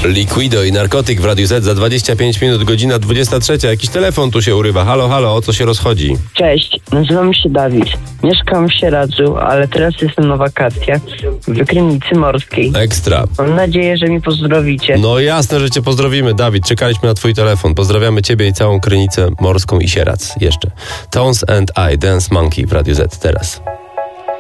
Liquido i Narkotyk w Radiu Z za 25 minut, godzina 23. Jakiś telefon tu się urywa. Halo, halo, o co się rozchodzi? Cześć, nazywam się Dawid. Mieszkam w Sieradzu, ale teraz jestem na wakacjach w Krynicy Morskiej. Ekstra. Mam nadzieję, że mi pozdrowicie. No jasne, że cię pozdrowimy, Dawid. Czekaliśmy na twój telefon. Pozdrawiamy ciebie i całą Krynicę Morską i Sieradz jeszcze. Tones and I, Dance Monkey w Radiu Z teraz.